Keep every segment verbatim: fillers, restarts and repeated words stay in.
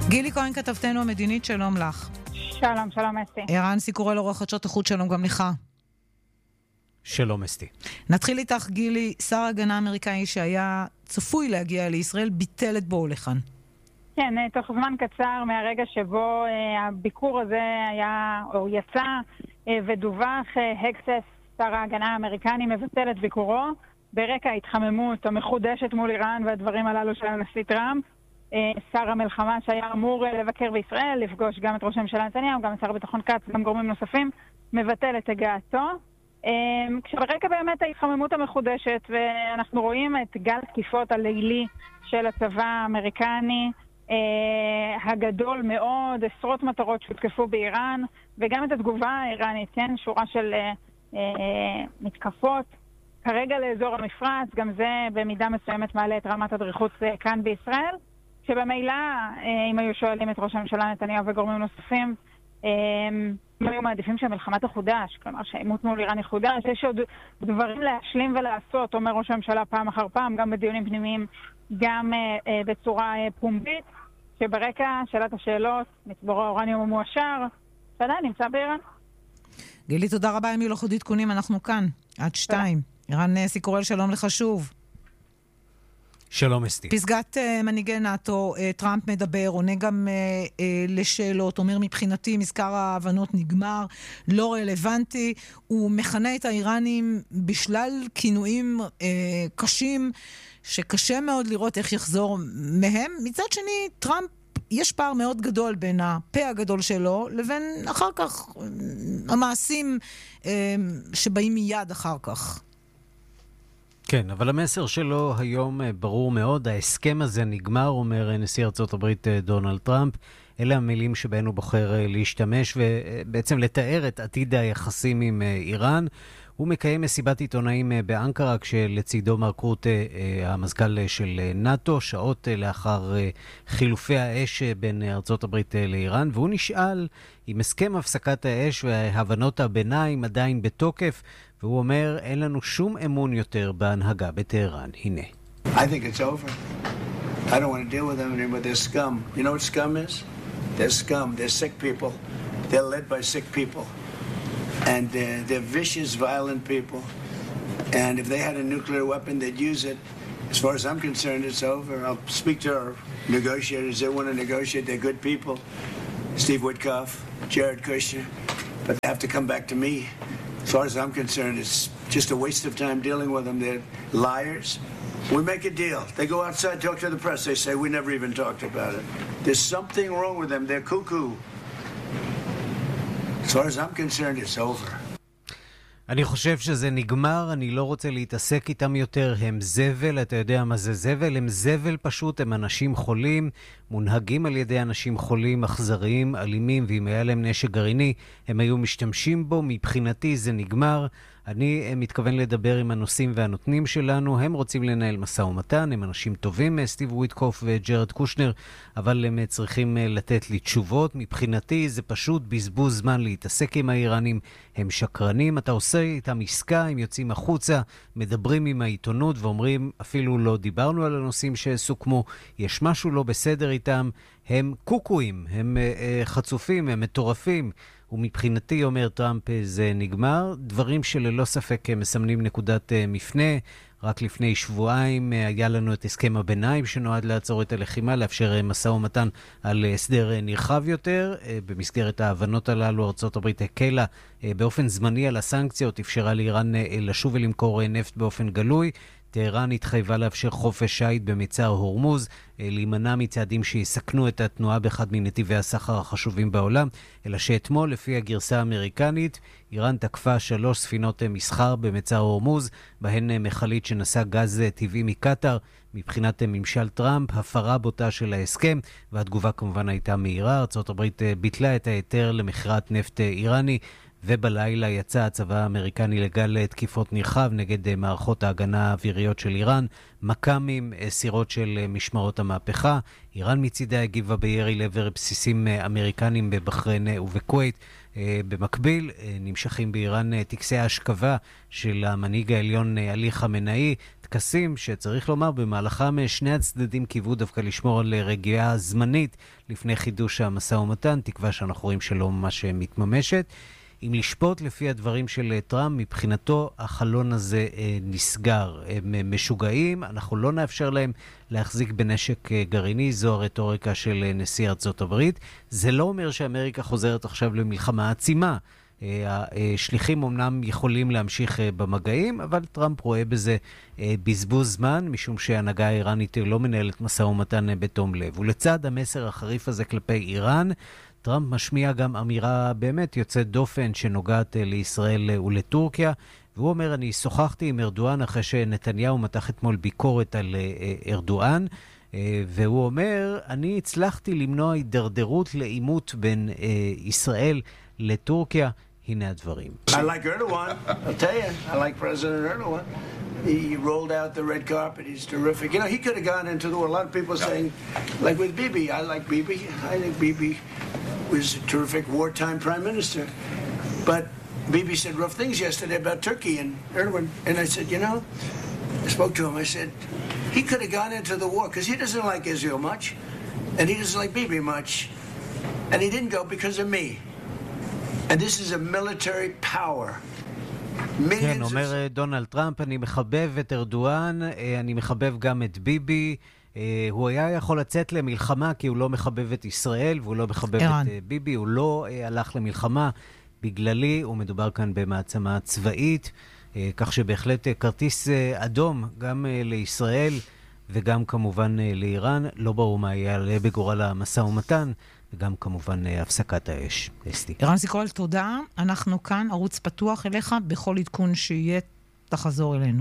גילי כהן כתבתנו המדינית, שלום לך. שלום, שלום אסתי. ערן סיקורל עורך חדשות החוץ, שלום גם לך. שלום אסתי. נתחיל איתך גילי, שר ההגנה האמריקאי שהיה צפוי להגיע לישראל ביטל את בואו לכאן. כן, תוך זמן קצר מהרגע שבו אה, הביקור הזה היה, או יצא אה, ודווח, אה, הקסס, שר ההגנה האמריקני, מבטל את ביקורו ברקע ההתחממות המחודשת מול איראן והדברים הללו של הנשיא טראמפ. אה, שר המלחמה שהיה אמור אה, לבקר בישראל, לפגוש גם את ראש הממשלה נתניהו, גם את שר הביטחון כץ, גם גורמים נוספים, מבטל את הגעתו. כשברקע באמת ההתחממות המחודשת, ואנחנו רואים את גל תקיפות הלילי של הצבא האמריקני הגדול מאוד, עשרות מטרות שהותקפו באיראן, וגם את התגובה האיראנית, כן, שורה של מתקפות כרגע לאזור המפרץ, גם זה במידה מסוימת מעלה את רמת הדריכות כאן בישראל, שבמילא, אם היו שואלים את ראש הממשלה נתניהו וגורמים נוספים, הם היו מעדיפים שהמלחמה תחודש, כלומר שהעימות מול איראן יחודש. יש עוד דברים להשלים ולעשות, אומר ראש הממשלה פעם אחר פעם, גם בדיונים פנימיים, גם אה, אה, בצורה אה, פומבית, שברקע שאלת השאלות, מצבור האורניום המואשר, שעדיין נמצא באיראן. גילי, תודה רבה, אם יהיו לך עוד עדכונים, אנחנו כאן, עד שתיים. ערן סיקורל, שלום לך שוב. שלום אסתי. פסגת uh, מנהיגי נאטו, uh, טראמפ מדבר, עונה גם uh, uh, לשאלות, אומר מבחינתי מזכר ההבנות נגמר, לא רלוונטי, הוא מכנה את האיראנים בשלל כינויים uh, קשים, שקשה מאוד לראות איך יחזור מהם. מצד שני, טראמפ, יש פער מאוד גדול בין הפה הגדול שלו, לבין אחר כך המעשים uh, שבאים מיד אחר כך. כן, אבל המסר שלו היום ברור מאוד, ההסכם הזה נגמר, אומר נשיא ארצות הברית דונלד טראמפ, אלה המילים שבהן הוא בוחר להשתמש ובעצם לתאר את עתיד היחסים עם איראן. הוא מקיים מסיבת עיתונאים באנקרה, כשלצידו מרק רוטה, המזכ"ל של נאטו, שעות לאחר חילופי האש בין ארצות הברית לאיראן, והוא נשאל אם הסכם הפסקת האש והבנות הביניים עדיין בתוקף, והוא אומר, אין לנו שום אמון יותר בהנהגה בטהרן. הנה. I think it's over. I don't want to deal with them anymore. They're scum. You know what scum is? They're scum. They're sick people. They're led by sick people. And uh, they're vicious, violent people. And if they had a nuclear weapon, they'd use it. As far as I'm concerned, it's over. I'll speak to our negotiators. They want to negotiate. They're good people. Steve Witkoff, Jared Kushner. But they have to come back to me. As far as I'm concerned, it's just a waste of time dealing with them. They're liars. We make a deal. They go outside, talk to the press. They say, we never even talked about it. There's something wrong with them. They're cuckoo. As far as I'm concerned, it's over. אני חושב שזה נגמר, אני לא רוצה להתעסק איתם יותר, הם זבל, אתה יודע מה זה זבל? הם זבל פשוט, הם אנשים חולים, מונהגים על ידי אנשים חולים, אכזריים, אלימים, ואם היה להם נשק גרעיני, הם היו משתמשים בו, מבחינתי זה נגמר. אני מתכוון לדבר עם הנושאים והנותנים שלנו, הם רוצים לנהל משא ומתן, הם אנשים טובים, סטיב וויטקוף וג'רד קושנר, אבל הם צריכים לתת לי תשובות. מבחינתי זה פשוט בזבוז זמן להתעסק עם האיראנים, הם שקרנים, אתה עושה איתם עסקה, הם יוצאים החוצה, מדברים עם העיתונות ואומרים, אפילו לא דיברנו על הנושאים שסוכמו, יש משהו לא בסדר איתם, הם קוקויים, הם uh, חצופים, הם מטורפים, ומבחינתי, אומר טראמפ, זה נגמר. דברים שללא ספק מסמנים נקודת מפנה. רק לפני שבועיים היה לנו את הסכם הביניים שנועד לעצור את הלחימה, לאפשר משא ומתן על הסדר נרחב יותר. במסגרת ההבנות הללו, ארצות הברית הקלה באופן זמני על הסנקציות, אפשרה לאיראן לשוב ולמכור נפט באופן גלוי. טהרן התחייבה לאפשר חופש שייט במצר הורמוז, להימנע מצעדים שיסכנו את התנועה באחד מנתיבי הסחר החשובים בעולם, אלא שאתמול, לפי הגרסה האמריקנית, איראן תקפה שלוש ספינות מסחר במצר הורמוז, בהן מחלית שנשא גז טבעי מקטר. מבחינת ממשל טראמפ, הפרה בוטה של ההסכם, והתגובה כמובן הייתה מהירה. ארצות הברית ביטלה את ההיתר למכירת נפט איראני, ובלילה יצא הצבא האמריקני לגל תקיפות נרחב נגד מערכות ההגנה האוויריות של איראן, מקמים, סירות של משמרות המהפכה. איראן מצידה הגיבה בירי לעבר בסיסים אמריקנים בבחריין ובכווית. במקביל נמשכים באיראן טקסי ההשכבה של המנהיג העליון עלי חמינאי, טקסים שצריך לומר במהלכם שני הצדדים קיוו דווקא לשמור על רגיעה זמנית לפני חידוש המשא ומתן, תקווה שאנחנו רואים שלא ממש מתממשת. אם לשפוט לפי הדברים של טראמפ, מבחינתו החלון הזה נסגר. הם משוגעים, אנחנו לא נאפשר להם להחזיק בנשק גרעיני, זו הרטוריקה של נשיא ארצות הברית. זה לא אומר שאמריקה חוזרת עכשיו למלחמה עצימה. השליחים אמנם יכולים להמשיך במגעים, אבל טראמפ רואה בזה בזבוז זמן, משום שההנהגה האיראנית לא מנהלת משא ומתן בתום לב. ולצד המסר החריף הזה כלפי איראן, טראמפ משמיע גם אמירה באמת יוצאת דופן שנוגעת לישראל ולטורקיה, והוא אומר, אני שוחחתי עם ארדואן אחרי שנתניהו מתח אתמול ביקורת על ארדואן, והוא אומר, אני הצלחתי למנוע הידרדרות לעימות בין ישראל לטורקיה. הנה הדברים. I like Erdogan. I'll tell you, I like President Erdogan. He rolled out the red carpet. He's terrific. You know, he could have gone into the war. A lot of people saying, like with Bibi, I like Bibi. I think Bibi was a terrific wartime prime minister. But Bibi said rough things yesterday about Turkey and Erdogan. And I said, you know, I spoke to him. I said, he could have gone into the war because he doesn't like Israel much. And he doesn't like Bibi much. And he didn't go because of me. And this is a military power. כן, אומר דונלד טראמפ, אני מחבב את ארדואן, אני מחבב גם את ביבי. הוא היה יכול לצאת למלחמה כי הוא לא מחבב את ישראל, והוא לא מחבב את ביבי, הוא לא הלך למלחמה בגללי, הוא מדובר כאן במעצמה צבאית, כך שבהחלט כרטיס אדום גם לישראל וגם כמובן לאיראן. לא ברור מה יעלה בגורל המשא ומתן, וגם כמובן הפסקת האש. אסתי. ערן סיקורל, תודה. אנחנו כאן, ערוץ פתוח אליך, בכל עדכון שיהיה, תחזור אלינו.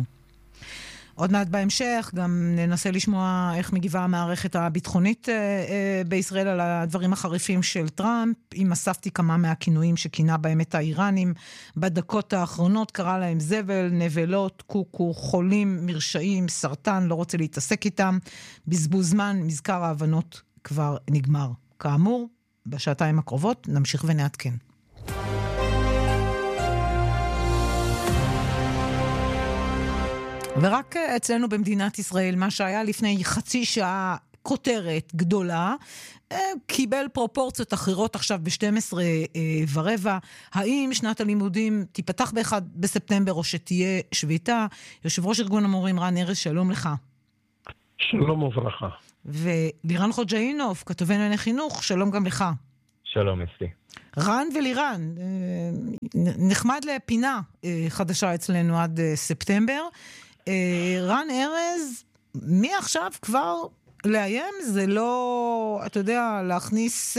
עוד מעט בהמשך, גם ננסה לשמוע איך מגיבה המערכת הביטחונית אה, אה, בישראל על הדברים החריפים של טראמפ. אם אספתי כמה מהכינויים שכינה בהם את האיראנים בדקות האחרונות, קרא להם זבל, נבלות, קוקו, חולים, מרשעים, סרטן, לא רוצה להתעסק איתם. בזבוז זמן, מזכר ההבנות כבר נגמר. כאמור, בשעתיים הקרובות נמשיך ונעדכן. ורק אצלנו במדינת ישראל, מה שהיה לפני חצי שעה כותרת גדולה, קיבל פרופורציות אחרות עכשיו ב-שתים עשרה ורבע. האם שנת הלימודים תיפתח ב-אחד בספטמבר או שתהיה שביתה? יושב ראש ארגון המורים רן ארז, שלום לך. שלום וברכה. ולירן חוג'אינוב, כתבנו לענייני חינוך, שלום גם לך. שלום אסתי. רן ולירן, נחמד לפינה חדשה אצלנו עד ספטמבר. רן ארז, מי עכשיו כבר לאיים? זה לא, אתה יודע, להכניס,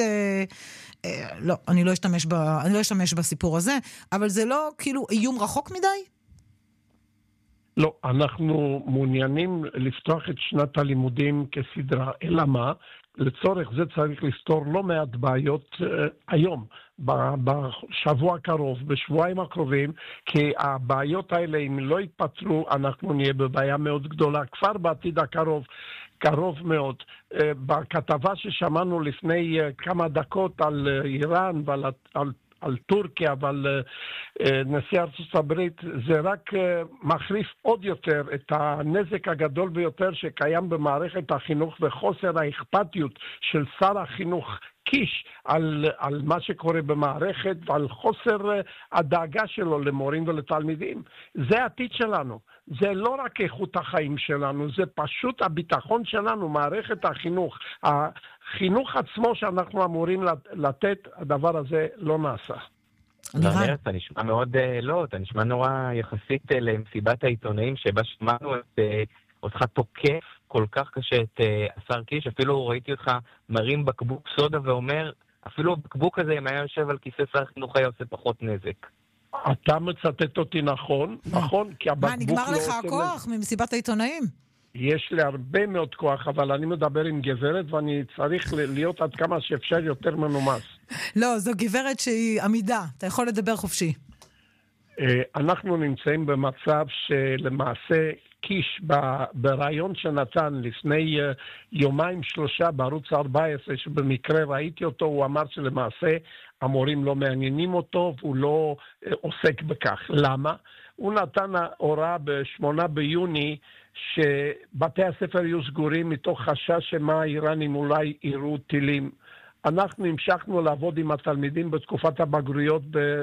לא, אני לא אשתמש ב, אני לא אשתמש בסיפור הזה, אבל זה לא כאילו איום רחוק מדי? לא, אנחנו מעוניינים לפתוח את שנת הלימודים כסדרה, אלא מה? לצורך זה צריך לפתור לא מעט בעיות uh, היום, בשבוע הקרוב, בשבועיים הקרובים, כי הבעיות האלה, אם לא יתפתרו, אנחנו נהיה בבעיה מאוד גדולה, כבר בעתיד הקרוב, קרוב מאוד. Uh, בכתבה ששמענו לפני uh, כמה דקות על uh, איראן ועל על, על טורקיה ועל uh, נשיא ארצות הברית, זה רק uh, מחריף עוד יותר את הנזק הגדול ביותר שקיים במערכת החינוך וחוסר האכפתיות של שר החינוך קיש על, על מה שקורה במערכת ועל חוסר uh, הדאגה שלו למורים ולתלמידים. זה העתיד שלנו. זה לא רק איכות החיים שלנו, זה פשוט הביטחון שלנו, מערכת החינוך. החינוך עצמו שאנחנו אמורים לתת, הדבר הזה לא נעשה. לירן, אתה נשמע מאוד, לא, אתה נשמע נורא יחסית למסיבת העיתונאים שבה שמענו את אותך תוקף כל כך קשה את השר קיש, אפילו ראיתי אותך מרים בקבוק סודה ואומר, אפילו הבקבוק הזה אם היה יושב על כיסא שר החינוך היה עושה פחות נזק. אתה מצטט אותי נכון, נכון? מה, נגמר לך הכוח ממסיבת העיתונאים? יש לי הרבה מאוד כוח, אבל אני מדבר עם גברת ואני צריך להיות עד כמה שאפשר יותר מנומס. לא, זו גברת שהיא עמידה, אתה יכול לדבר חופשי. אנחנו נמצאים במצב שלמעשה קיש ברעיון שנתן לפני יומיים שלושה בערוץ ארבע עשרה, שבמקרה ראיתי אותו, הוא אמר שלמעשה המורים לא מעניינים אותו והוא לא עוסק בכך. למה? הוא נתן הוראה בשמונה ביוני שבתי הספר יהיו סגורים מתוך חשש שמה האיראנים אולי יראו טילים. אנחנו המשכנו לעבוד עם התלמידים בתקופת הבגרויות ב...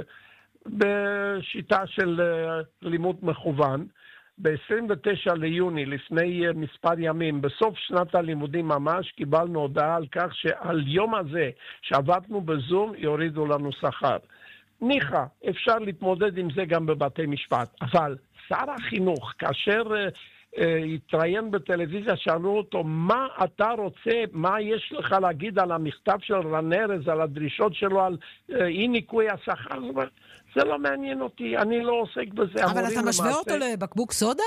בשיטה של לימוד מכוון. ב-עשרים ותשעה ליוני, לפני מספר ימים, בסוף שנת הלימודים ממש, קיבלנו הודעה על כך שעל יום הזה שעבדנו בזום, יורידו לנו שכר. ניחא, אפשר להתמודד עם זה גם בבתי משפט, אבל שר החינוך, כאשר התראיין בטלוויזיה, שאלו אותו, מה אתה רוצה, מה יש לך להגיד על המכתב של רן ארז, על הדרישות שלו, על אי ניקוי השכר? זה לא מעניין אותי, אני לא עוסק בזה. אבל אתה משווה אותו לבקבוק סודה?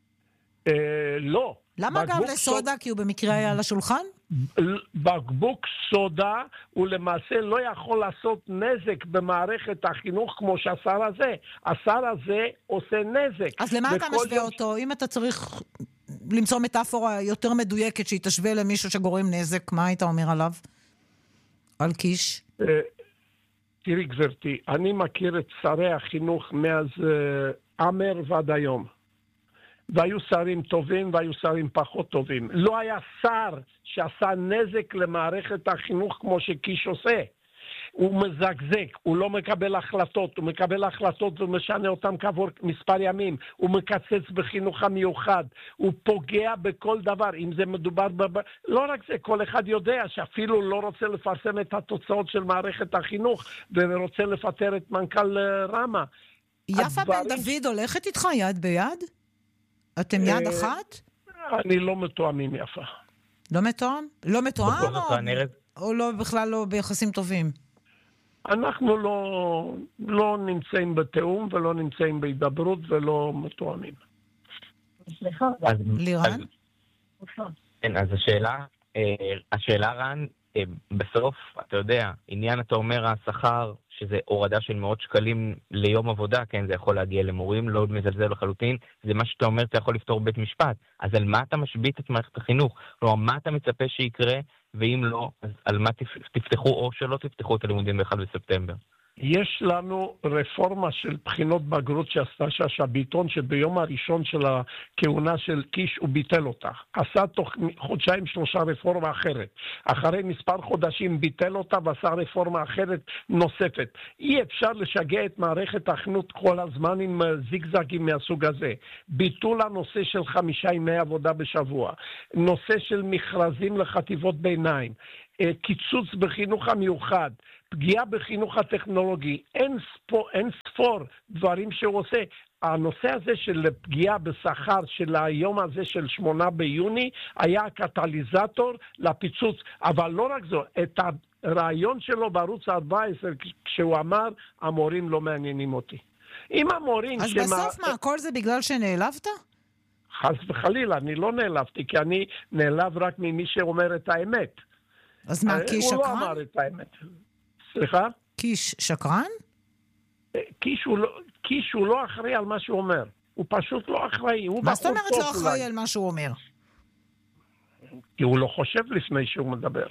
לא. למה גם לסודה? כי הוא במקרה היה על השולחן? בקבוק סודה הוא למעשה לא יכול לעשות נזק במערכת החינוך כמו שהשר הזה. השר הזה עושה נזק. אז למה אתה משווה אותו? אם אתה צריך למצוא מטאפורה יותר מדויקת שהיא תשווה למישהו שגורם נזק, מה היית אומר עליו? על קיש? תראי גברתי, אני מכיר את שרי החינוך מאז אמר ועד היום. והיו שרים טובים והיו שרים פחות טובים. לא היה שר שעשה נזק למערכת החינוך כמו שקיש עושה. הוא מזגזג, הוא לא מקבל החלטות, הוא מקבל החלטות ומשנה אותם כעבור מספר ימים, הוא מקצץ בחינוך המיוחד, הוא פוגע בכל דבר, אם זה מדובר בב... לא רק זה, כל אחד יודע שאפילו לא רוצה לפרסם את התוצאות של מערכת החינוך, ורוצה לפטר את מנכ"ל רמה. יפה בן דוד הולכת איתך יד ביד? אתם יד אחת? אני לא מתואמים יפה. לא מתואם? לא מתואם או לא בכלל לא ביחסים טובים? אנחנו לא, לא נמצאים בתאום ולא נמצאים בהידברות ולא מתואמים. סליחה. לירן? כן, אז השאלה, השאלה רן, בסוף, אתה יודע, עניין אתה אומר השכר, שזה הורדה של מאות שקלים ליום עבודה, כן, זה יכול להגיע למורים, לא מזלזל לחלוטין, זה מה שאתה אומר, אתה יכול לפתור בית משפט. אז על מה אתה משבית את מערכת החינוך? כלומר, מה אתה מצפה שיקרה, ואם לא, אז על מה תפתחו או שלא תפתחו את הלימודים ב-אחד בספטמבר? יש לנו רפורמה של בחינות בגרות שעשתה שאשא ביטון, שביום הראשון של הכהונה של קיש הוא ביטל אותה. עשה תוך חודשיים שלושה רפורמה אחרת. אחרי מספר חודשים ביטל אותה ועשה רפורמה אחרת נוספת. אי אפשר לשגע את מערכת החינוך כל הזמן עם זיגזגים מהסוג הזה. ביטול הנושא של חמישה ימי עבודה בשבוע. נושא של מכרזים לחטיבות ביניים. קיצוץ בחינוך המיוחד, פגיעה בחינוך הטכנולוגי, אין ספור, אין ספור דברים שהוא עושה. הנושא הזה של פגיעה בשכר של היום הזה של שמונה ביוני היה קטליזטור לפיצוץ, אבל לא רק זו, את הרעיון שלו בערוץ ארבע עשרה כשהוא אמר המורים לא מעניינים אותי. אם המורים... אז שמה... בסוף מה, כל זה בגלל שנעלבת? חס וחלילה, אני לא נעלבתי, כי אני נעלב רק ממי שאומר את האמת. אז מה, קיש שקרן? הוא לא אמר את האמת. סליחה? קיש שקרן? קיש הוא לא, קיש הוא לא אחראי על מה שהוא אומר. הוא פשוט לא אחראי. מה זאת אומרת לא אחראי על מה שהוא אומר? כי הוא לא חושב לפני שהוא מדבר.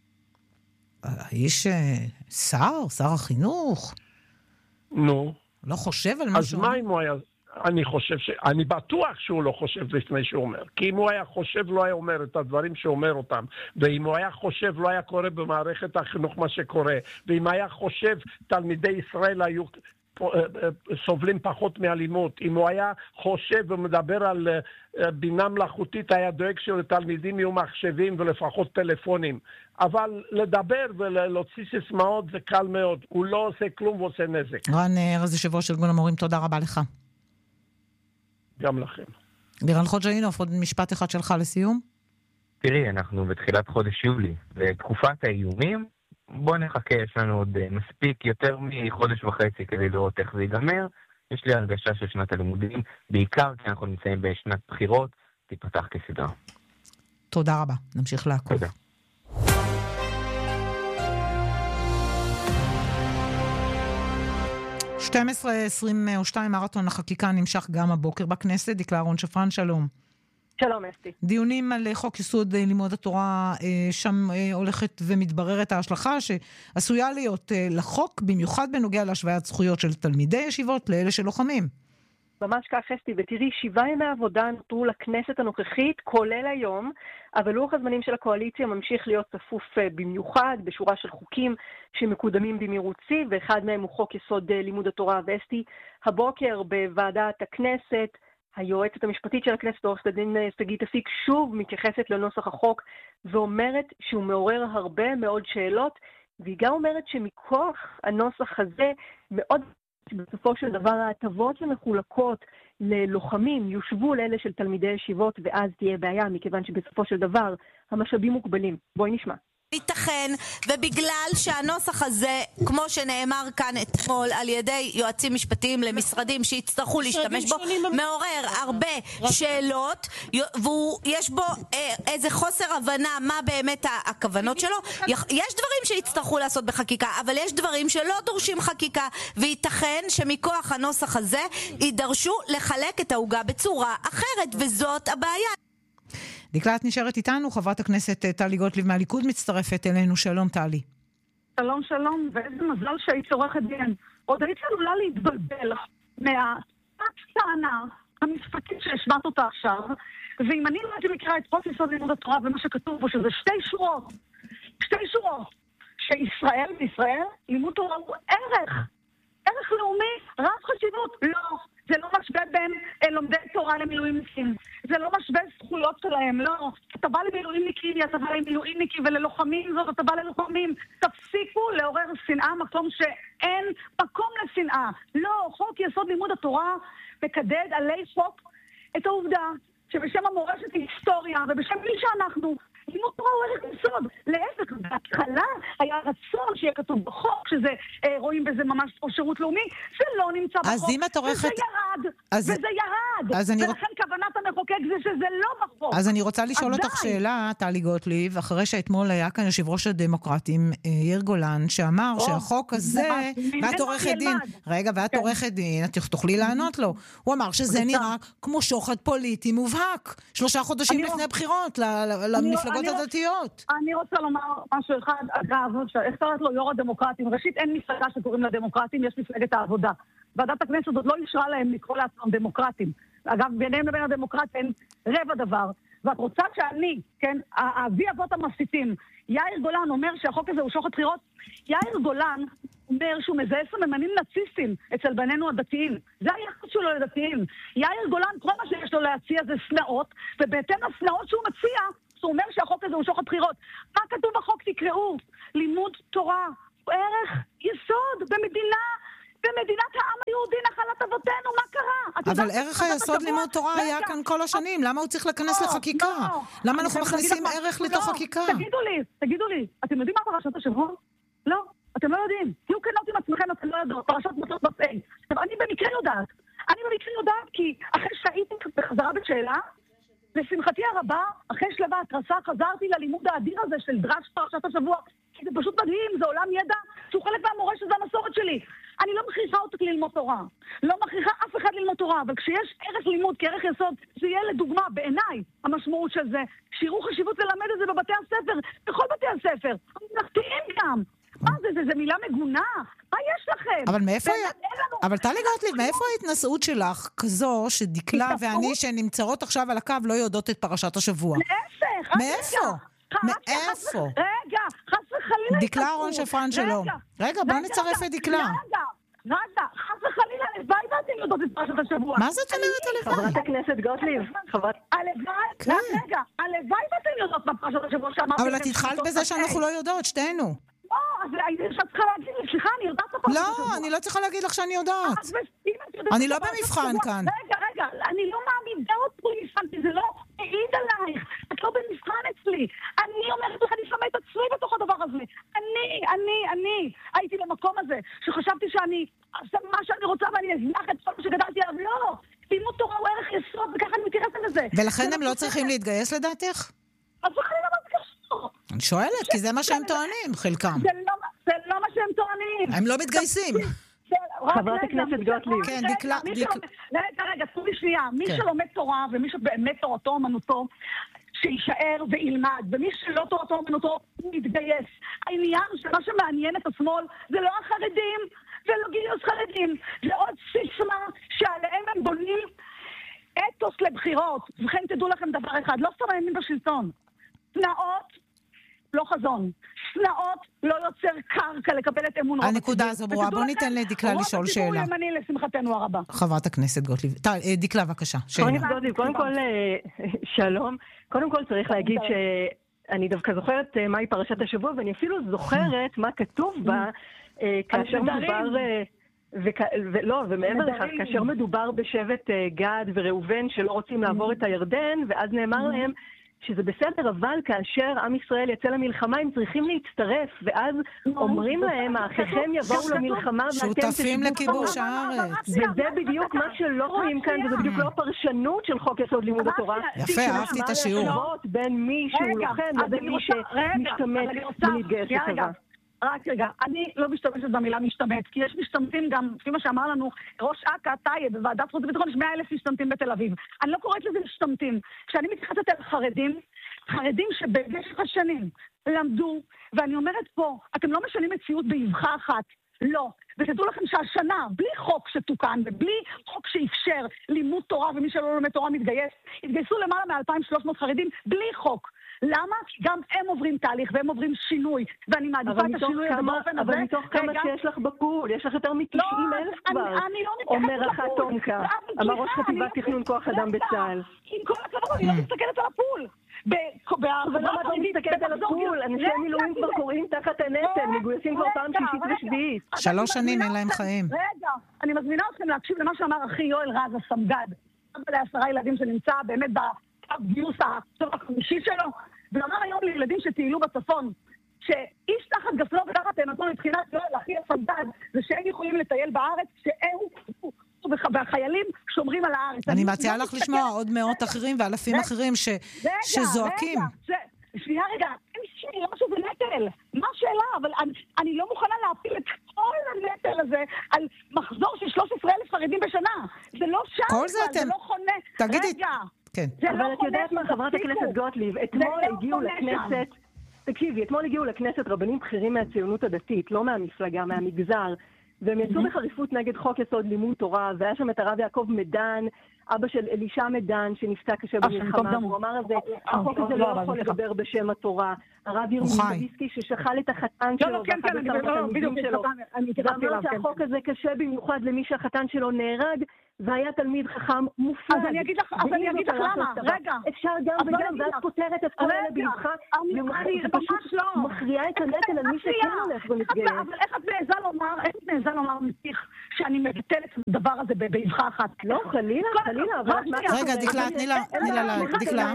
האיש שר, שר החינוך. נו. לא חושב על מה שהוא אומר? אז מה אם הוא היה... אני חושב ש... אני בטוח שהוא לא חושב לפני שהוא אומר. כי אם הוא היה חושב, לא היה אומר את הדברים שהוא אומר אותם. ואם הוא היה חושב, לא היה קורה במערכת החינוך מה שקורה. ואם היה חושב, תלמידי ישראל היו סובלים פחות מאלימות. אם הוא היה חושב ומדבר על בינה מלאכותית, היה דואג שלתלמידים יהיו מחשבים ולפחות טלפונים. אבל לדבר ולהוציא סיסמאות זה קל מאוד. הוא לא עושה כלום ועושה נזק. רן ארז, יושב ראש ארגון המורים, תודה רבה לך. גם לכם. לירן חוג'אינוף, עוד משפט אחד שלך לסיום? תראי, אנחנו בתחילת חודש יולי, ותקופת האיומים, בוא נחכה, יש לנו עוד מספיק יותר מחודש וחצי כדי לראות איך זה ייגמר. יש לי הרגשה של שנת הלימודים, בעיקר כי אנחנו נמצאים בשנת בחירות, תיפתח כסדרה. תודה רבה, נמשיך לעקוב. תודה. שתים עשרה עשרים ושתיים מרתון החקיקה נמשך גם הבוקר בכנסת. דקלה אהרון שפרן, שלום. שלום אסתי. דיונים על חוק יסוד לימוד התורה, שם הולכת ומתבררת ההשלכה שעשויה להיות לחוק, במיוחד בנוגע להשוואת זכויות של תלמידי ישיבות לאלה שלוחמים. ממש כך אסתי, ותראי, שבעה ימי עבודה נותרו לכנסת הנוכחית, כולל היום, אבל לוח הזמנים של הקואליציה ממשיך להיות צפוף במיוחד, בשורה של חוקים שמקודמים במהירות שיא, ואחד מהם הוא חוק יסוד לימוד התורה. ואסתי, הבוקר בוועדת הכנסת, היועצת המשפטית של הכנסת, עורכת הדין שגית אפיק, שוב מתייחסת לנוסח החוק, ואומרת שהוא מעורר הרבה מאוד שאלות, והיא גם אומרת שמכוח הנוסח הזה מאוד בסופו של דבר ההטבות שמחולקות ללוחמים יושבו לאלה של תלמידי ישיבות, ואז תהיה בעיה, מכיוון שבסופו של דבר המשאבים מוגבלים. בואי נשמע. ייתכן, ובגלל שהנוסח הזה, כמו שנאמר כאן אתמול על ידי יועצים משפטיים למשרדים שיצטרכו להשתמש בו, מעורר הרבה שאלות, ויש בו איזה חוסר הבנה מה באמת הכוונות שלו. יש דברים שיצטרכו לעשות בחקיקה, אבל יש דברים שלא דורשים חקיקה, וייתכן שמכוח הנוסח הזה יידרשו לחלק את העוגה בצורה אחרת, וזאת הבעיה. דקלה, את נשארת איתנו, חברת הכנסת טלי גוטליב מהליכוד מצטרפת אלינו. שלום טלי. שלום שלום, ואיזה מזל שהיית עורכת דין. עוד היית עלולה להתבלבל מהטענה המשפטית שהשמעת אותה עכשיו, ואם אני לא הייתי מקרא את חוק יסוד לימוד התורה ומה שכתוב בו, שזה שתי שורות, שתי שורות, שישראל בישראל לימוד תורה הוא ערך, ערך לאומי, רב חשיבות, לא. זה לא משווה בין לומדי תורה למילואימניקים. זה לא משווה זכויות שלהם, לא. אתה בא למילואימניקים, אתה בא למילואימניקים, וללוחמים זאת, אתה בא ללוחמים. תפסיקו לעורר שנאה, מקום שאין מקום לשנאה. לא, חוק יסוד לימוד התורה מקדד עלי חוק את העובדה שבשם המורשת היסטוריה, ובשם מי שאנחנו, לימוד תורה הוא ערך יסוד. להפך, בהתחלה היה רצון שיהיה כתוב בחוק, שזה אה, רואים בזה ממש או שירות לאומי, זה לא נמצא בחוק, עורכת... וזה ירד, אז... וזה ירד, ולכן רוצ... כוונת המחוקק זה שזה לא בחוק. אז אני רוצה לשאול אותך שאלה, טלי גוטליב, אחרי שאתמול היה כאן יושב ראש הדמוקרטים, יאיר גולן, שאמר או, שהחוק הזה, ואת עורכת דין, רגע, ואת כן. עורכת דין, את תוכלי לענות לו, הוא אמר שזה נראה כמו שוחד פוליטי מובהק, שלושה חודשים לפני בחירות למפלגות הדתיות. אני רוצה לומר משהו אחד, אגב, איך קראת לו יו"ר הדמוקרטים? ראשית, אין מפלגה שקוראים לה דמוקרטים, יש מפלגת העבודה. ועדת הכנסת עוד לא אישרה להם לקרוא לעצמם דמוקרטים. אגב, ביניהם לבין הדמוקרט אין רבע דבר. ואת רוצה שאני, כן, אבי אבות המסיתים, יאיר גולן אומר שהחוק הזה הוא שוחד בחירות, יאיר גולן אומר שהוא מזהה סממנים נאציסטים אצל בנינו הדתיים. זה היחס שלו לדתיים. יאיר גולן, כל מה שיש לו להציע זה סנאות, ובהתאם לסנאות שהוא מציע, הוא אומר שהחוק הזה הוא שוחד בחירות. מה כתוב בחוק? תקראו, לימוד תורה הוא ערך יסוד במדינה, במדינת העם היהודי נחלת אבותינו, מה קרה? אבל ערך היסוד לימוד תורה היה כאן כל השנים, למה הוא צריך להיכנס לחקיקה? למה אנחנו מכניסים ערך לתוך חקיקה? תגידו לי, תגידו לי, אתם יודעים מה פרשת השבוע? לא, אתם לא יודעים. תהיו כנות עם עצמכם, אתם לא יודעים, פרשת מטלות בפעי. עכשיו, אני במקרה יודעת. אני במקרה יודעת כי אחרי שהייתי בחזרה בשאלה, לשמחתי הרבה, אחרי שלב ההתרסה, חזרתי ללימוד האדיר הזה של דרש פרשת השבוע, כי זה פשוט מדהים, זה עולם ידע שהוא חלק מהמורשת, זה המסורת שלי. אני לא מכריחה אותך ללמוד תורה. לא מכריחה אף אחד ללמוד תורה, אבל כשיש ערך לימוד כערך יסוד, זה יהיה לדוגמה, בעיניי, המשמעות של זה, שיראו חשיבות ללמד את זה בבתי הספר, בכל בתי הספר, הממלכתיים גם. מה זה, זה, זה מילה מגונה? מה יש לכם? אבל מאיפה היה... אבל טלי גוטליב, מאיפה ההתנסות שלך כזו שדקלה ואני שנמצאות עכשיו על הקו לא יודעות את פרשת השבוע? להפך. מאיפה? מאיפה? רגע, חס וחלילה. דקלה אהרון שפרן שלום. רגע, בוא נצרף את דקלה. רגע, רגע, חס וחלילה, הלוואי ואתם יודעות את פרשת השבוע. מה זאת אומרת הלוואי? חברת הכנסת גוטליב. הלוואי, רגע, הלוואי ואתם יודעות מה פרשת השבוע שאמרתי. אבל את התחלת בזה שאנחנו לא יודעות, שתינו. לא, אז שאת צריכה להגיד לי, סליחה, אני יודעת את הפרשת השבוע. לא, אני לא צריכה להגיד לך שאני יודעת. אני לא במבחן כאן. רגע, רגע, אני לא מעמידה אותך במבחן, כי זה לא מעיד עלייך. את לא במבחן אצלי. אני אומרת לך, אני שמה את עצמי בתוך הדבר הזה. אני, אני, אני הייתי במקום הזה, שחשבתי שאני אעשה מה שאני רוצה ואני אזנח את כל מה שגדלתי עליו. לא, לימוד תורה הוא ערך יסוד, וככה אני מתייחסת לזה. ולכן הם לא צריכים להתגייס לדעתך? אז לכן למה זה קשור? אני שואלת, כי זה מה שהם טוענים, חלקם. זה לא מה שהם טוענים. הם לא מתגייסים. חברת הכנסת גוטליב. כן, דקלה... רגע, רגע, תראי שנייה. מי שלומד תורה, ומי שבאמת תורתו אומנותו, שישאר וילמד, ומי שלא תורתו אומנותו, מתגייס. העניין שמה שמעניין את השמאל, זה לא החרדים, ולא גיוס חרדים. זה עוד סיסמה שעליהם הם בונים אתוס לבחירות. וכן תדעו לכם דבר אחד, לא סתם הימין בשלטון. צנעות, לא חזון. צנעות לא יוצר קרקע לקבל את אמון רוב הציבור. הנקודה הזו ברורה. בוא ניתן לדקלה לשאול שאלה. רוב הציבור ימני לשמחתנו הרבה. חברת הכנסת גוטליב. דקלה, בבקשה, שאלה. קודם כל, שלום. קודם כל צריך להגיד שאני דווקא זוכרת מהי פרשת השבוע, ואני אפילו זוכרת מה כתוב בה, כאשר מדובר... ולא, ומעבר לכך, כאשר מדובר בשבט גד וראובן שלא רוצים לעבור את הירדן, ואז נאמר להם שזה בסדר, אבל כאשר עם ישראל יצא למלחמה, הם צריכים להצטרף, ואז אומרים להם, האחיכם יבואו למלחמה, ואתם שותפים לכיבוש הארץ. וזה בדיוק מה שלא רואים כאן, וזה בדיוק לא הפרשנות של חוק יסוד לימוד התורה. יפה, אהבתי את השיעור. בין מי שהוא לוחם, לבין מי שמשתמט ולהתגייס לצבא. רק רגע, אני לא משתמשת במילה משתמט, כי יש משתמטים גם, לפי מה שאמר לנו ראש אכ"א, טייב, בוועדת חוץ וביטחון, יש מאה אלף משתמטים בתל אביב. אני לא קוראת לזה משתמטים. כשאני מתייחסת אל חרדים, חרדים שבמשך השנים למדו, ואני אומרת פה, אתם לא משנים מציאות באבחה אחת. לא. ותדעו לכם שהשנה, בלי חוק שתוקן, ובלי חוק שאפשר לימוד תורה, ומי שלא לומד תורה מתגייס, התגייסו למעלה מ-אלפיים ושלוש מאות חרדים בלי חוק. למה? כי גם הם עוברים תהליך והם עוברים שינוי, ואני מעדיפה את השינוי הזה באופן הזה. אבל מתוך כמה שיש לך בפול, יש לך יותר מ-תשעים אלף כבר. אומר אחת תומקה, אמר ראש חטיבת תכנון כוח אדם בצה"ל. עם כל הכבוד, אני לא מסתכלת על הפול. אבל למה אתה מסתכלת על הפול? אנשי מילואים כבר קוראים תחת הנטל, מגויסים כבר פעם שישית ושביעית. שלוש שנים אין להם חיים. רגע, אני מזמינה אתכם להקשיב למה שאמר אחי יואל רז, הסמג"ד. אבא לעשרה ילדים שנמצא באמת בגיוס החמישי שלו, ואמר היום לילדים שטיילו בצפון, שאיש תחת גפנו ותחת תאנתו מבחינת יואל, אחי הסמג"ד, זה שהם יכולים לטייל בארץ, שהם והחיילים שומרים על הארץ. אני מציעה לך לשמוע עוד מאות אחרים ואלפים אחרים שזועקים. שנייה רגע, אין שאלה שזה נטל. מה השאלה? אבל אני לא מוכנה להפיל את כל הנטל הזה על מחזור של שלושה עשר אלף חרדים בשנה. זה לא שם, זה לא חונה. תגידי, כן. אבל את יודעת מה, חברת הכנסת גוטליב, אתמול הגיעו לכנסת, תקשיבי, אתמול הגיעו לכנסת רבנים בכירים מהציונות הדתית, לא מהמפלגה, מהמגזר, והם יצאו בחריפות נגד חוק יסוד לימוד תורה, והיה שם את הרב יעקב מדן, אבא של אלישע מדן, שנפצע קשה במלחמה, הוא אמר על זה, החוק הזה לא יכול לדבר בשם התורה. הרב ירמי בדיסקי ששכל את החתן שלו, ואחד עשר התלמידים שלו, ואמר שהחוק הזה קשה במיוחד למי שהחתן שלו נהרג, והיה תלמיד חכם מופלג. אז אני אגיד לך, אז אני אגיד לך למה, רגע. אפשר גם וגם, ואז פותרת את כל אלה באבחה, ופשוט מכריעה את הנטל על מי שכן הולך ומתגייס. אבל איך את מעיזה לומר, איך את מעיזה לומר מסיך שאני מבטלת את הדבר הזה באבחה אחת? לא, חלילה, חלילה, אבל... רגע, דקלה, תני לה, תני לה, דקלה.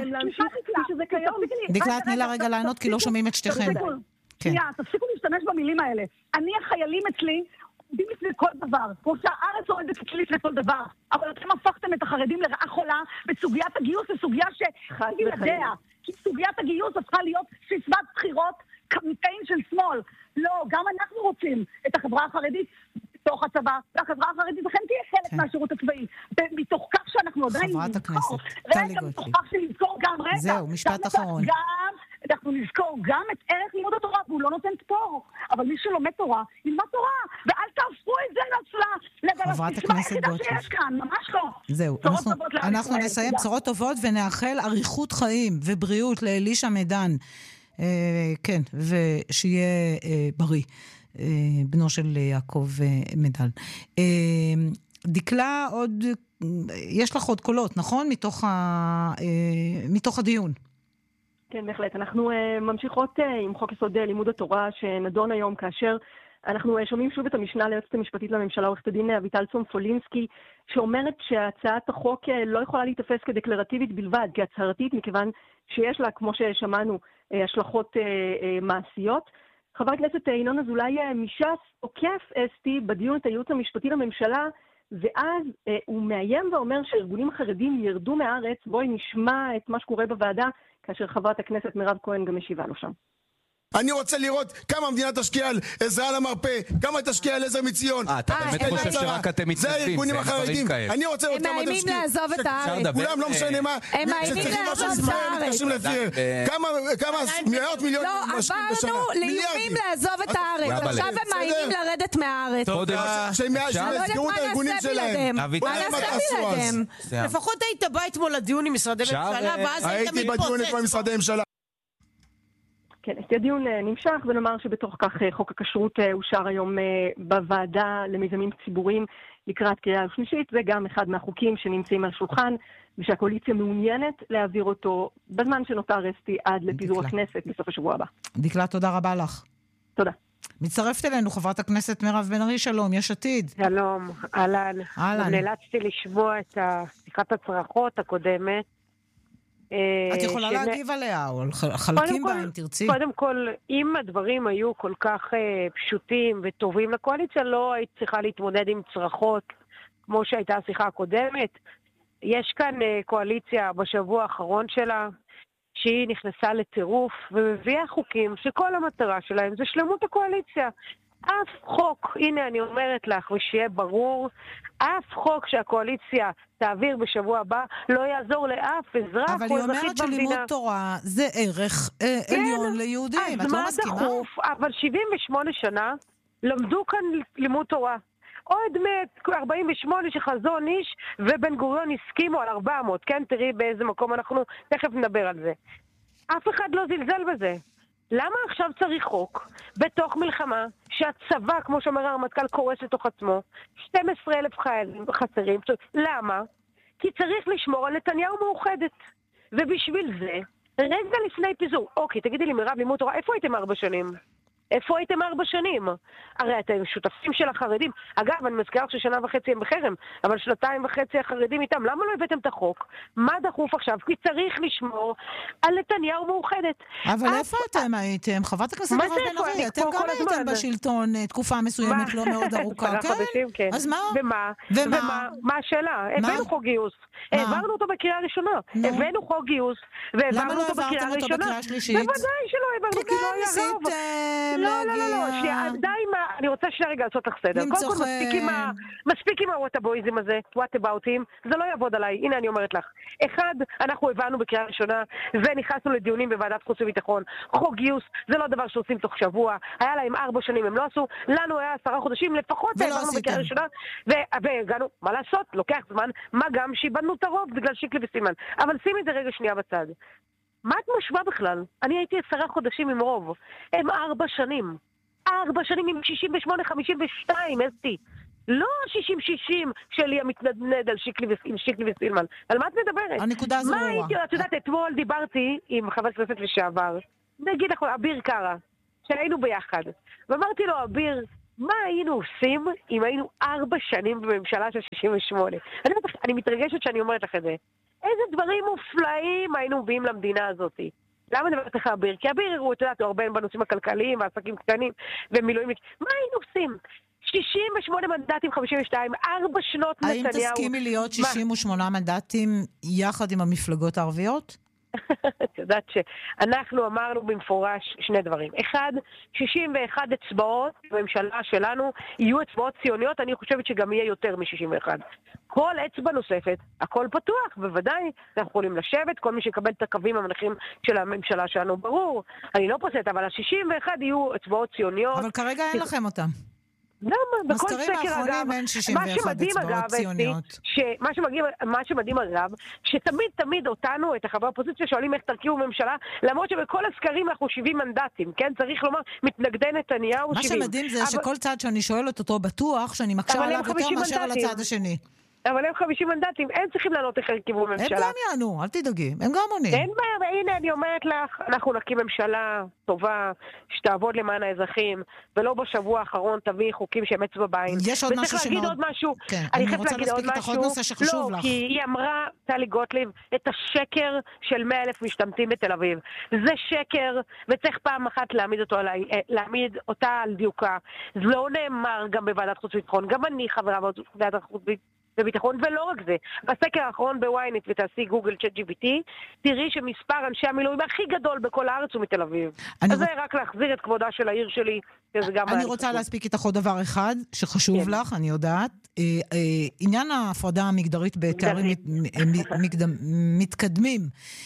דקלה, תני לה רגע לענות, כי לא שומעים את שתיכן. שנייה, תפסיקו להשתמש במילים האלה. אני, החיילים אצלי, עומדים לפני כל דבר, כמו שהארץ עומדת אצלי לפני כל דבר, אבל אתם הפכתם את החרדים לרעה חולה, בסוגיית הגיוס לסוגיה שאני יודע, כי סוגיית הגיוס הפכה להיות סיסמת בחירות, קמפיין של שמאל. לא, גם אנחנו רוצים את החברה החרדית בתוך הצבא, והחברה החרדית לכן תהיה חלק מהשירות הצבאי. מתוך כך שאנחנו עדיין נזכור. חברת הכנסת, טלי גוטליב. מתוך כך שנזכור גם, רגע. זהו, משפט אחרון. גם, אנחנו נזכור גם את ערך לימוד התורה, והוא לא נותן פטור. אבל מי שלומד תורה, ילמד תורה. ואל תהפכו את זה נצלה. חברת הכנסת גוטליב. שיש כאן, ממש לא. זהו, אנחנו נסיים בשורות טובות ונאחל אריכות חיים ובריאות לאלישע מדן. כן, ושיהיה בריא. בנו של יעקב מדן. דקלה, עוד, יש לך עוד קולות, נכון? מתוך, ה, מתוך הדיון. כן, בהחלט. אנחנו ממשיכות עם חוק יסוד לימוד התורה שנדון היום, כאשר אנחנו שומעים שוב את המשנה ליועצת המשפטית לממשלה, עורכת הדין אביטל סומפולינסקי, שאומרת שהצעת החוק לא יכולה להתאפס כדקלרטיבית בלבד, כהצהרתית, מכיוון שיש לה, כמו ששמענו, השלכות מעשיות. חבר הכנסת ינון אזולאי מש"ס עוקף אסתי בדיון את הייעוץ המשפטי לממשלה, ואז אה, הוא מאיים ואומר שארגונים חרדים ירדו מהארץ. בואי נשמע את מה שקורה בוועדה, כאשר חברת הכנסת מירב כהן גם משיבה לו שם. אני רוצה לראות כמה המדינה תשקיע על עזרה למרפא, כמה תשקיע על עזר מציון. אה, אתה באמת חושב שרק אתם מתנדבים, זה הארגונים החרדים. אני רוצה לראות כמה תשקיע. הם מאיימים לעזוב את הארץ. כולם לא משנה מה. הם מאיימים לעזוב את הארץ. כמה מאות מיליון לא, עברנו לאיומים לעזוב את הארץ. עכשיו הם מאיימים לרדת מהארץ. שהם יסגרו את הארגונים שלהם. מה נעשה בלעדיהם? לפחות היית בא אתמול לדיון עם משרדי ממשלה, ואז היית מתפוצץ. הייתי בדיון עם משרדי ממשלה. כן, הדיון נמשך, ונאמר שבתוך כך חוק הכשרות אושר היום בוועדה למיזמים ציבוריים לקראת קריאה שלישית, זה גם אחד מהחוקים שנמצאים על השולחן, ושהקואליציה מעוניינת להעביר אותו בזמן שנותר אסתי עד לפיזור הכנסת בסוף השבוע הבא. דקלה, תודה רבה לך. תודה. מצטרפת אלינו חברת הכנסת מירב בן ארי, שלום, יש עתיד. שלום, אהלן. אהלן. נאלצתי לשמוע את שיחת הצרחות הקודמת. את יכולה להגיב עליה, או חלקים בה אם תרצי. קודם כל, אם הדברים היו כל כך פשוטים וטובים לקואליציה, לא היית צריכה להתמודד עם צרחות, כמו שהייתה השיחה הקודמת. יש כאן קואליציה בשבוע האחרון שלה, שהיא נכנסה לטירוף, ומביאה חוקים שכל המטרה שלהם זה שלמות הקואליציה. אף חוק, הנה אני אומרת לך, ושיהיה ברור, אף חוק שהקואליציה תעביר בשבוע הבא, לא יעזור לאף אזרח או אזרחית במדינה. אבל היא אומרת שלימוד תורה זה ערך אה, כן, עליון ליהודים, את לא מסכימה? אז מה דחוף? אבל שבעים ושמונה שנה למדו כאן לימוד תורה. עוד מ-ארבעים ושמונה שחזון איש ובן גוריון הסכימו על ארבע מאות, כן? תראי באיזה מקום אנחנו, תכף נדבר על זה. אף אחד לא זלזל בזה. למה עכשיו צריך חוק בתוך מלחמה שהצבא, כמו שאומר הרמטכ"ל, קורס לתוך עצמו, שנים עשר אלף חסרים? למה? כי צריך לשמור על נתניהו מאוחדת. ובשביל זה, רגע לפני פיזור, אוקיי, תגידי לי מירב, לימוד תורה, איפה הייתם ארבע שנים? איפה הייתם ארבע שנים? הרי אתם שותפים של החרדים. אגב, אני מזכירה ששנה וחצי הם בחרם, אבל שנתיים וחצי החרדים איתם. למה לא הבאתם את החוק? מה דחוף עכשיו? כי צריך לשמור על נתניהו מאוחדת. אבל איפה אתם הייתם? חברת הכנסת מירב בן ארי, אתם גם הייתם בשלטון תקופה מסוימת לא מאוד ארוכה. כן? אז מה? ומה? ומה? מה השאלה? הבאנו חוק גיוס. העברנו אותו בקריאה ראשונה. הבאנו חוק גיוס, והעברנו אותו בקריאה ראשונה. בוודאי שלא העברנו, כי לא היה רוב. לא, לא, לא, לא, שנייה, די מה, אני רוצה שנייה רגע לעשות לך סדר. קודם כל מספיק עם הווטאבויזם הזה, וואטאבאוטים, זה לא יעבוד עליי, הנה אני אומרת לך. אחד, אנחנו הבנו בקריאה ראשונה, ונכנסנו לדיונים בוועדת חוץ וביטחון. חוק גיוס, זה לא דבר שעושים תוך שבוע, היה להם ארבע שנים, הם לא עשו, לנו היה עשרה חודשים, לפחות העברנו בקריאה ראשונה, והגענו, מה לעשות, לוקח זמן, מה גם שאיבדנו את הרוב בגלל שיקלי וסילמן. אבל שימי את זה רגע שנייה בצד. מה את משווה בכלל? אני הייתי עשרה חודשים עם רוב. הם ארבע שנים. ארבע שנים עם שישים ושמונה חמישים ושתיים, אסתי. לא שישים שישים שלי המתנדנד על שיקלי וסילמן. על מה את מדברת? הנקודה זו מה הייתי, את יודעת, אתמול דיברתי עם חבר כנסת לשעבר. נגיד לך, אביר קארה, שהיינו ביחד. ואמרתי לו, אביר, מה היינו עושים אם היינו ארבע שנים בממשלה של שישים ושמונה? אני, אני מתרגשת שאני אומרת לך את זה. איזה דברים מופלאים היינו מביאים למדינה הזאת. למה נדברת לך אביר? כי אביר הוא, את יודעת, הוא הרבה בנושאים הכלכליים והעסקים קטנים ומילואים. מה היינו עושים? שישים ושמונה מנדטים, חמישים ושתיים, ארבע שנות נתניהו. האם תסכימי להיות שישים ושמונה מנדטים יחד עם המפלגות הערביות? את יודעת שאנחנו אמרנו במפורש שני דברים. אחד, שישים ואחת אצבעות בממשלה שלנו יהיו אצבעות ציוניות, אני חושבת שגם יהיה יותר מ-שישים ואחת. כל אצבע נוספת, הכל פתוח, בוודאי, אנחנו יכולים לשבת, כל מי שיקבל את הקווים המנחים של הממשלה שלנו, ברור. אני לא פוסט, אבל ה-שישים ואחת יהיו אצבעות ציוניות. אבל כרגע אין לכם אותם. למה? בכל סקר אגב, מה שמדהים אגב, מה שמדהים אגב, שתמיד תמיד אותנו, את החברי האופוזיציה, שואלים איך תרכיבו ממשלה, למרות שבכל הסקרים אנחנו שבעים מנדטים, כן? צריך לומר, מתנגדי נתניהו שבעים. מה שמדהים זה שכל צד שאני שואלת אותו בטוח, שאני מקשה עליו יותר מאשר על הצד השני. אבל הם חמישים מנדטים, הם צריכים לענות איך הרכיבו ממשלה. הם גם יענו, אל תדאגי, הם גם עונים. אין בעיה, והנה אני אומרת לך, אנחנו נקים ממשלה טובה, שתעבוד למען האזרחים, ולא בשבוע האחרון תביא חוקים שהם אצבע בעין. יש עוד משהו וצריך להגיד עוד משהו. כן, אני רוצה להספיק איתך עוד נושא שחשוב לך. לא, כי היא אמרה, טלי גוטליב, את השקר של מאה אלף משתמטים בתל אביב. זה שקר, וצריך פעם אחת להעמיד אותו, להעמיד אותה על דיוקה. זה לא נאמר גם בוועדת חוץ וביטחון, גם אני חברה בוועדת חוץ וביטחון, ולא רק זה. בסקר האחרון בוויינט, ותעשי גוגל צ'אט ג'י פי טי, תראי שמספר אנשי המילואים הכי גדול בכל הארץ הוא מתל אביב. אז זה רק להחזיר את כבודה של העיר שלי, שזה גם... אני רוצה להספיק איתך עוד דבר אחד, שחשוב לך, אני יודעת. עניין ההפרדה המגדרית בתארים מתקדמים.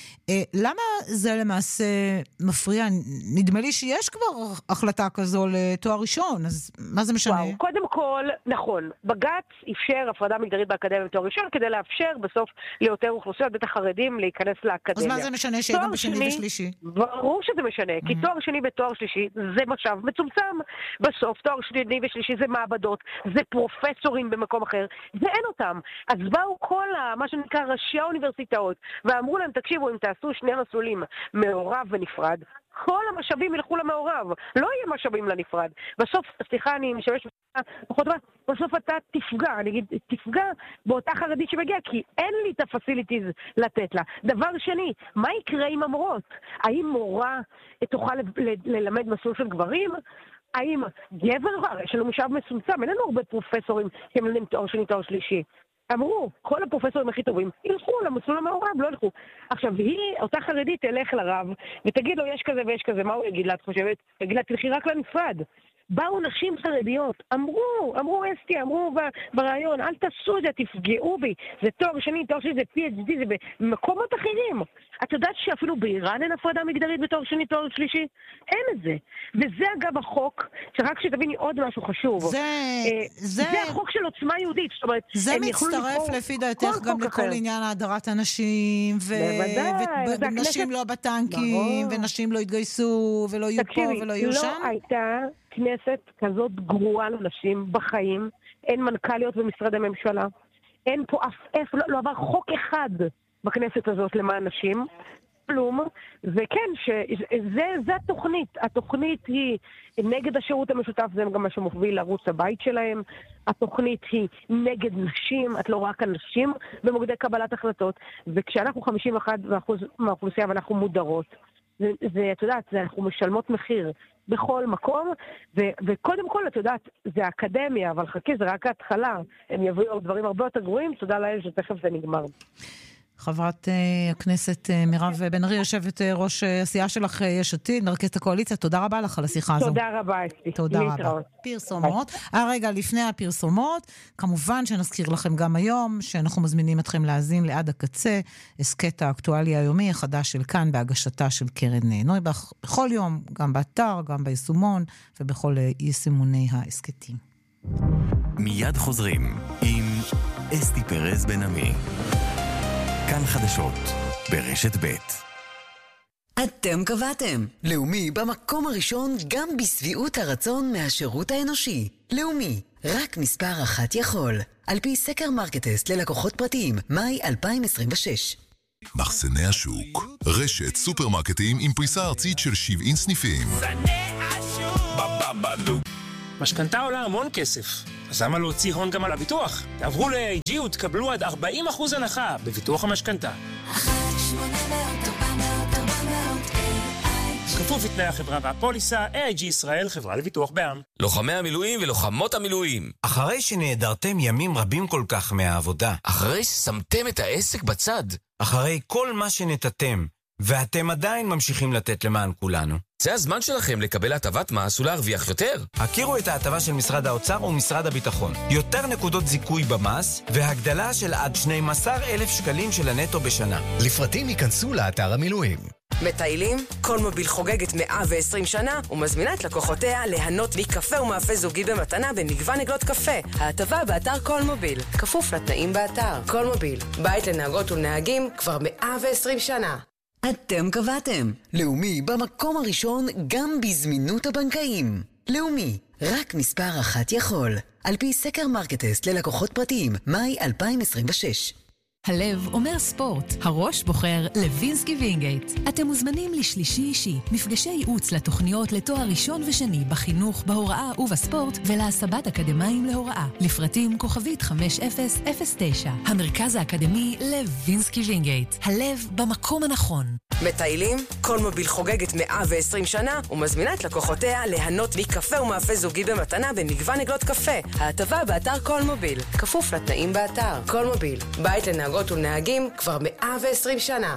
למה זה למעשה מפריע? נדמה לי שיש כבר החלטה כזו לתואר ראשון, אז מה זה משנה? וואו, קודם כל, נכון, בג"ץ אפשר הפרדה מגדרית באקדמיה בתואר ראשון, כדי לאפשר בסוף ליותר אוכלוסיות, בטח חרדים, להיכנס לאקדמיה. אז מה זה משנה שיהיה גם בשני ושלישי? ברור שזה משנה, כי תואר שני בתואר שלישי זה משאב מצומצם. בסוף תואר שני ושלישי זה מעבדות, זה פרופסורים במקום אחר, ואין אותם. אז באו כל מה שנקרא ראשי האוניברסיטאות, ואמרו להם, תקשיבו, אם תעשו שני מסלולים, מעורב ונפרד, כל המשאבים ילכו למעורב, לא יהיה משאבים לנפרד. בסוף, סליחה, אני משמש פחות טובה, בסוף אתה תפגע, אני אגיד, תפגע באותה חרדית שמגיע, כי אין לי את הפסיליטיז לתת לה. דבר שני, מה יקרה עם המורות? האם מורה תוכל ללמד מסלול של גברים? האם גבר, יש לנו משאב מצומצם, אין לנו הרבה פרופסורים שמלמדים תואר שני, תואר שלישי. אמרו, כל הפרופסורים הכי טובים, ילכו למסלול המעורב, לא ילכו. עכשיו, היא, אותה חרדית, תלך לרב, ותגיד לו, יש כזה ויש כזה, מה הוא יגיד לה, את חושבת? תגיד לה, תלכי רק לנפרד. באו נשים חרדיות, אמרו, אמרו אסתי, אמרו ברעיון, אל תעשו את זה, תפגעו בי, זה תואר שני, תואר שני, זה פי אייץ' די, זה במקומות אחרים. את יודעת שאפילו באיראן אין הפרדה מגדרית בתואר שני, תואר שלישי? אין את זה. וזה אגב החוק, שרק שתביני עוד משהו חשוב. זה, זה... זה החוק של עוצמה יהודית, זאת אומרת, זה מצטרף לפי דעתך גם לכל אחר. עניין הדרת הנשים, ו... ונשים לא בטנקים, ברור. ונשים לא יתגייסו, ולא יהיו פה ולא יהיו שם. לא הייתה כנסת כזאת גרועה לנשים בחיים, אין מנכ"ליות במשרדי ממשלה, אין פה אף אף, לא, לא עבר חוק אחד בכנסת הזאת למען נשים, כלום, וכן, שזה, זה התוכנית, התוכנית היא נגד השירות המשותף, זה גם מה שמוביל לערוץ הבית שלהם, התוכנית היא נגד נשים, את לא רואה כאן נשים במוקדי קבלת החלטות, וכשאנחנו חמישים ואחת אחוז מהאוכלוסייה ואנחנו מודרות, זה, זה, את יודעת, זה, אנחנו משלמות מחיר בכל מקום, ו, וקודם כל, את יודעת, זה אקדמיה, אבל חכי, זה רק ההתחלה. הם יביאו דברים הרבה יותר גרועים, תודה לאל שתכף זה נגמר. חברת uh, הכנסת uh, מירב בן ארי, יושבת uh, ראש הסיעה שלך, יש עתיד, מרכזת הקואליציה, תודה רבה לך על השיחה הזו. תודה רבה, אסתי. תודה רבה. פרסומות. הרגע לפני הפרסומות, כמובן שנזכיר לכם גם היום, שאנחנו מזמינים אתכם להאזין לעד הקצה, הסקט האקטואלי היומי החדש של כאן, בהגשתה של קרן נויבך, בכל יום, גם באתר, גם ביישומון, ובכל יישומוני ההסקטים. מיד חוזרים עם אסתי פרז בן עמי. כאן חדשות, ברשת ב'. אתם קבעתם. לאומי במקום הראשון גם בסביעות הרצון מהשירות האנושי. לאומי, רק מספר אחת יכול. על פי סקר מרקטסט ללקוחות פרטיים, מאי אלפיים עשרים ושש. מחסני השוק, רשת סופרמרקטים עם פריסה ארצית של שבעים סניפים. משכנתה עולה המון כסף. אז למה להוציא הון גם על הביטוח? תעברו ל-איי איי ג'י ותקבלו עד ארבעים אחוז הנחה בביטוח המשכנתה. כפוף לתנאי החברה והפוליסה, איי איי ג'י ישראל, חברה לביטוח בע"מ. לוחמי המילואים ולוחמות המילואים. אחרי שנעדרתם ימים רבים כל כך מהעבודה. אחרי ששמתם את העסק בצד. אחרי כל מה שנתתם, ואתם עדיין ממשיכים לתת למען כולנו. זה הזמן שלכם לקבל הטבת מס ולהרוויח יותר. הכירו את ההטבה של משרד האוצר ומשרד הביטחון. יותר נקודות זיכוי במס, והגדלה של עד שנים עשר אלף שקלים של הנטו בשנה. לפרטים ייכנסו לאתר המילואים. מטיילים? קולמוביל חוגגת מאה ועשרים שנה ומזמינה את לקוחותיה ליהנות מקפה ומאפה זוגי במתנה במגוון עגלות קפה. ההטבה באתר קולמוביל, כפוף לתנאים באתר. קולמוביל, בית לנהגות ולנהגים כבר מאה ועשרים שנה. אתם קבעתם. לאומי במקום הראשון גם בזמינות הבנקאים. לאומי, רק מספר אחת יכול. על פי סקר מרקטסט ללקוחות פרטיים, מאי אלפיים עשרים ושש. הלב אומר ספורט, הראש בוחר לוינסקי וינגייט. אתם מוזמנים לשלישי אישי, מפגשי ייעוץ לתוכניות לתואר ראשון ושני בחינוך, בהוראה ובספורט, ולהסבת אקדמיים להוראה. לפרטים כוכבית חמש אפס אפס תשע. המרכז האקדמי לוינסקי וינגייט. הלב במקום הנכון. מטיילים? קולמוביל חוגגת מאה ועשרים שנה ומזמינה את לקוחותיה ליהנות מקפה ומאפה זוגי במתנה במגוון עגלות קפה. ההטבה באתר קולמוביל, כפוף לתנאים באתר. קולמוביל, בית לנהגות ולנהגים כבר מאה ועשרים שנה.